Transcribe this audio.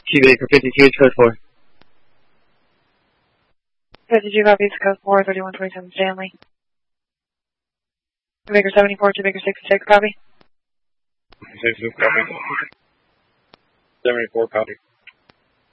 Baker 52 is code 4. 52 copies, code 4, 3127 Stanley. Baker 74, 2 Baker 66, copy. 66 copy. 74 copy.